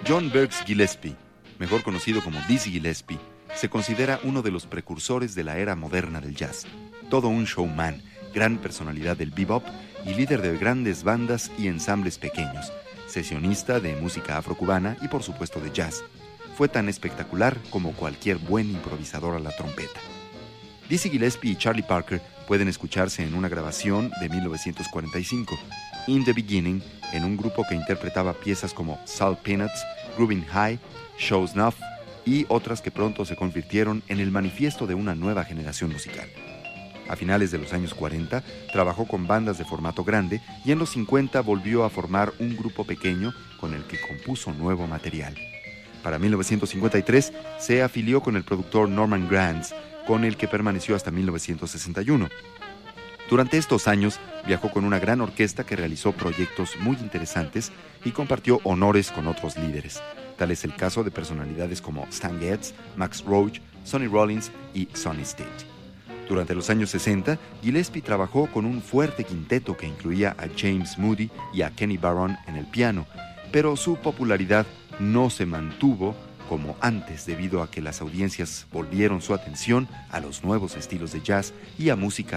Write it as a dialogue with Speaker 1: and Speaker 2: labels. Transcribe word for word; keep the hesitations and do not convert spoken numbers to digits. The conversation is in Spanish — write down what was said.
Speaker 1: John Burks Gillespie, mejor conocido como Dizzy Gillespie, se considera uno de los precursores de la era moderna del jazz. Todo un showman, gran personalidad del bebop y líder de grandes bandas y ensambles pequeños, sesionista de música afrocubana y por supuesto de jazz. Fue tan espectacular como cualquier buen improvisador a la trompeta. Dizzy Gillespie y Charlie Parker pueden escucharse en una grabación de mil novecientos cuarenta y cinco, In the Beginning, en un grupo que interpretaba piezas como Salt Peanuts, Groovin' High, Show Snuff y otras que pronto se convirtieron en el manifiesto de una nueva generación musical. A finales de los años cuarenta, trabajó con bandas de formato grande y en los cincuenta volvió a formar un grupo pequeño con el que compuso nuevo material. Para mil novecientos cincuenta y tres se afilió con el productor Norman Granz, con el que permaneció hasta mil novecientos sesenta y uno. Durante estos años viajó con una gran orquesta que realizó proyectos muy interesantes y compartió honores con otros líderes. Tal es el caso de personalidades como Stan Getz, Max Roach, Sonny Rollins y Sonny Stitt. Durante los años sesenta, Gillespie trabajó con un fuerte quinteto que incluía a James Moody y a Kenny Barron en el piano, pero su popularidad no se mantuvo como antes debido a que las audiencias volvieron su atención a los nuevos estilos de jazz y a música